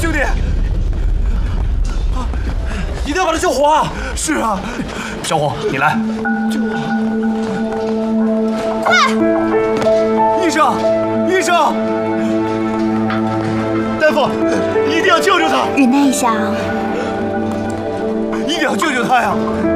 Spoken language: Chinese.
兄弟！一定要把他救活啊！是啊，小虎，你来。 快！ 医生，医生！大夫，一定要救救他！ 忍耐一下啊， 一定要救救他呀！